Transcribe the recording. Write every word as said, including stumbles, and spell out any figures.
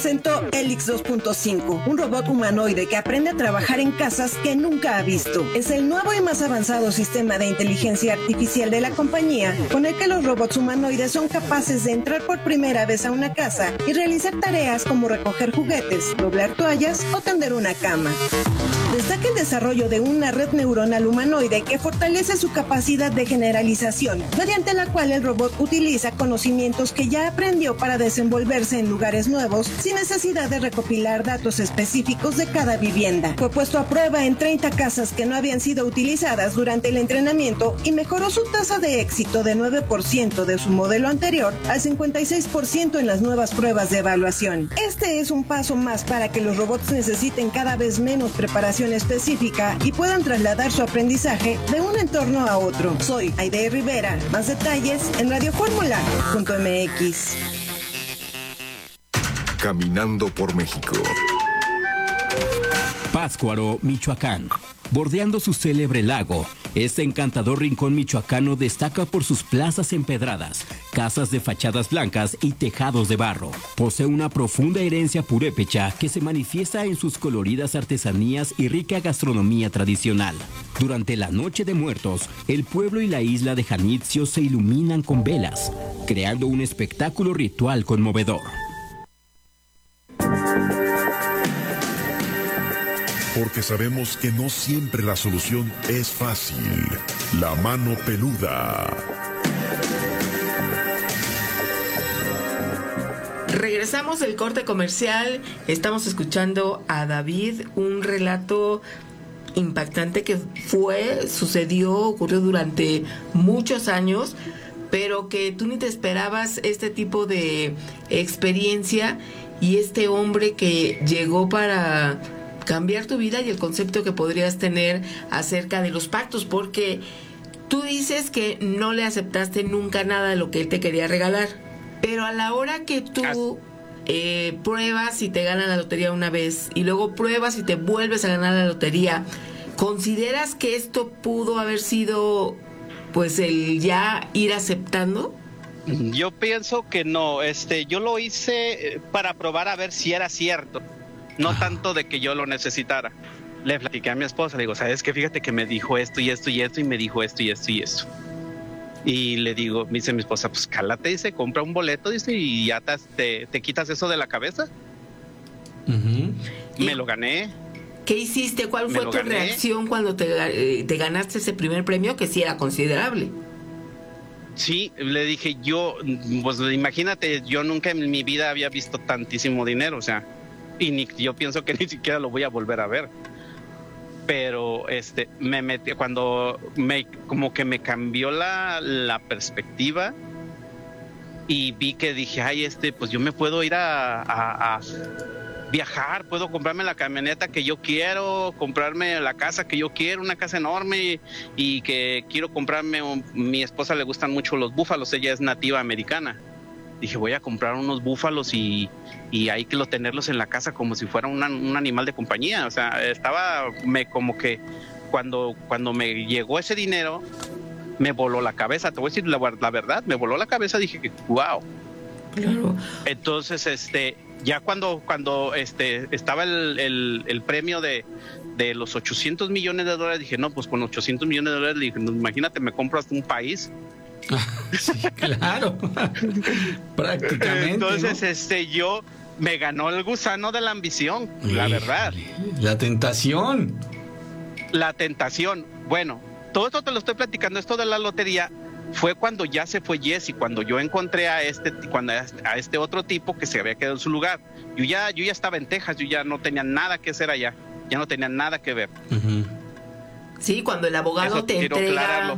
presentó Helix dos punto cinco, un robot humanoide que aprende a trabajar en casas que nunca ha visto. Es el nuevo y más avanzado sistema de inteligencia artificial de la compañía, con el que los robots humanoides son capaces de entrar por primera vez a una casa y realizar tareas como recoger juguetes, doblar toallas o tender una cama. Destaca el desarrollo de una red neuronal humanoide que fortalece su capacidad de generalización, mediante la cual el robot utiliza conocimientos que ya aprendió para desenvolverse en lugares nuevos sin necesidad de recopilar datos específicos de cada vivienda. Fue puesto a prueba en treinta casas que no habían sido utilizadas durante el entrenamiento y mejoró su tasa de éxito de nueve por ciento de su modelo anterior al cincuenta y seis por ciento en las nuevas pruebas de evaluación. Este es un paso más para que los robots necesiten cada vez menos preparación específica y puedan trasladar su aprendizaje de un entorno a otro. Soy Aide Rivera. Más detalles en radio fórmula punto m x. Caminando por México. Pátzcuaro, Michoacán. Bordeando su célebre lago, este encantador rincón michoacano destaca por sus plazas empedradas, casas de fachadas blancas y tejados de barro. Posee una profunda herencia purépecha que se manifiesta en sus coloridas artesanías y rica gastronomía tradicional. Durante la Noche de Muertos, el pueblo y la isla de Janitzio se iluminan con velas, creando un espectáculo ritual conmovedor. Porque sabemos que no siempre la solución es fácil. La mano peluda. Regresamos del corte comercial. Estamos escuchando a David, un relato impactante que fue, sucedió, ocurrió durante muchos años, pero que tú ni te esperabas este tipo de experiencia y este hombre que llegó para cambiar tu vida y el concepto que podrías tener acerca de los pactos, porque tú dices que no le aceptaste nunca nada de lo que él te quería regalar, pero a la hora que tú eh, pruebas y te ganas la lotería una vez y luego pruebas y te vuelves a ganar la lotería, ¿consideras que esto pudo haber sido pues el ya ir aceptando? Yo pienso que no, este, yo lo hice para probar a ver si era cierto. No Ajá. tanto de que yo lo necesitara. Le platiqué a mi esposa, le digo, ¿sabes qué? Fíjate que me dijo esto y esto y esto y me dijo esto y esto y esto. Y le digo, me dice mi esposa, pues cálate, dice, compra un boleto, dice, y ya te, te, te quitas eso de la cabeza. Uh-huh. Me lo gané. ¿Qué hiciste? ¿Cuál fue tu gané? reacción cuando te, te ganaste ese primer premio, que sí era considerable? Sí, le dije, yo, pues imagínate, yo nunca en mi vida había visto tantísimo dinero, o sea, y ni, yo pienso que ni siquiera lo voy a volver a ver. Pero este me metí cuando me como que me cambió la, la perspectiva y vi que dije, ay, este, pues yo me puedo ir a, a, a viajar, puedo comprarme la camioneta que yo quiero, comprarme la casa que yo quiero, una casa enorme, y, y que quiero comprarme, un, mi esposa le gustan mucho los búfalos, ella es nativa americana. Dije, voy a comprar unos búfalos y, y hay que lo, tenerlos en la casa como si fuera una, un animal de compañía. O sea, estaba me, como que cuando, cuando me llegó ese dinero, me voló la cabeza. Te voy a decir la, la verdad, me voló la cabeza. Dije que, wow. Claro. Entonces, este, ya cuando, cuando este, estaba el, el, el premio de, de los ochocientos millones de dólares, dije, no, pues con ochocientos millones de dólares, dije, no, imagínate, me compro hasta un país. Sí, claro. Prácticamente. Entonces, ¿no? este, yo me ganó el gusano de la ambición, Híjole, la verdad. La tentación. La tentación. Bueno, todo esto te lo estoy platicando, esto de la lotería fue cuando ya se fue Jesse, cuando yo encontré a este, cuando a este otro tipo que se había quedado en su lugar. Yo ya, yo ya estaba en Texas, yo ya no tenía nada que hacer allá, ya no tenía nada que ver. Uh-huh. Sí, cuando el abogado Eso te entrega